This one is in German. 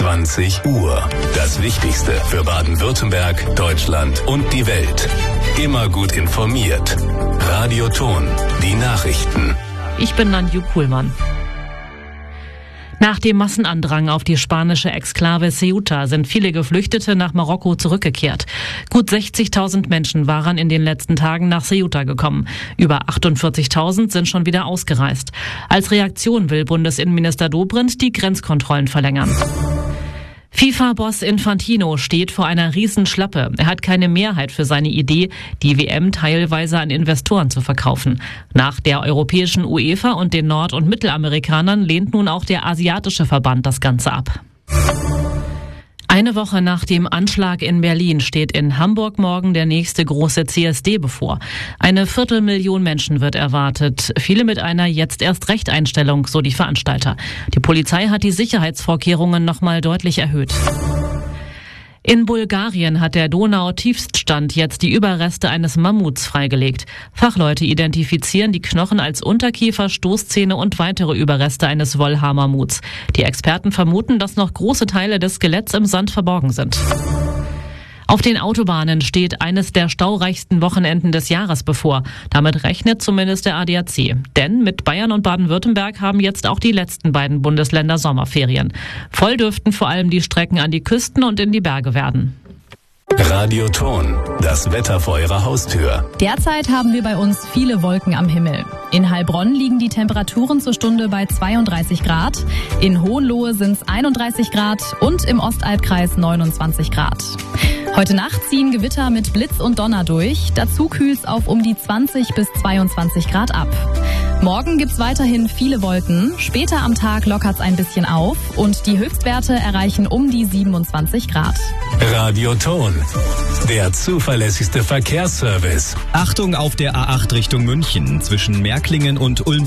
20 Uhr. Das Wichtigste für Baden-Württemberg, Deutschland und die Welt. Immer gut informiert. Radio Ton, die Nachrichten. Ich bin Nanju Kuhlmann. Nach dem Massenandrang auf die spanische Exklave Ceuta sind viele Geflüchtete nach Marokko zurückgekehrt. Gut 60.000 Menschen waren in den letzten Tagen nach Ceuta gekommen. Über 48.000 sind schon wieder ausgereist. Als Reaktion will Bundesinnenminister Dobrindt die Grenzkontrollen verlängern. FIFA-Boss Infantino steht vor einer Riesenschlappe. Er hat keine Mehrheit für seine Idee, die WM teilweise an Investoren zu verkaufen. Nach der europäischen UEFA und den Nord- und Mittelamerikanern lehnt nun auch der asiatische Verband das Ganze ab. Eine Woche nach dem Anschlag in Berlin steht in Hamburg morgen der nächste große CSD bevor. 250.000 Menschen wird erwartet, viele mit einer Jetzt-erst-Recht-Einstellung, so die Veranstalter. Die Polizei hat die Sicherheitsvorkehrungen nochmal deutlich erhöht. In Bulgarien hat der Donau-Tiefststand jetzt die Überreste eines Mammuts freigelegt. Fachleute identifizieren die Knochen als Unterkiefer, Stoßzähne und weitere Überreste eines Wollhaar-Mammuts. Die Experten vermuten, dass noch große Teile des Skeletts im Sand verborgen sind. Auf den Autobahnen steht eines der staureichsten Wochenenden des Jahres bevor. Damit rechnet zumindest der ADAC. Denn mit Bayern und Baden-Württemberg haben jetzt auch die letzten beiden Bundesländer Sommerferien. Voll dürften vor allem die Strecken an die Küsten und in die Berge werden. Radio Ton, das Wetter vor Ihrer Haustür. Derzeit haben wir bei uns viele Wolken am Himmel. In Heilbronn liegen die Temperaturen zur Stunde bei 32 Grad, in Hohenlohe sind es 31 Grad und im Ostalbkreis 29 Grad. Heute Nacht ziehen Gewitter mit Blitz und Donner durch, dazu kühlt es auf um die 20 bis 22 Grad ab. Morgen gibt's weiterhin viele Wolken, später am Tag lockert's ein bisschen auf und die Höchstwerte erreichen um die 27 Grad. Radio Ton, der zuverlässigste Verkehrsservice. Achtung auf der A8 Richtung München zwischen Märklingen und Ulm.